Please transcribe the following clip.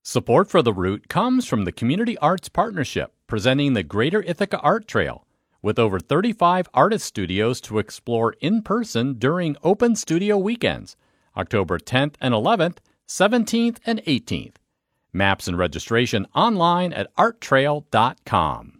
Support for the route comes from the Community Arts Partnership, presenting the Greater Ithaca Art Trail, with over 35 artist studios to explore in person during Open Studio Weekends, October 10th and 11th, 17th and 18th. Maps and registration online at arttrail.com.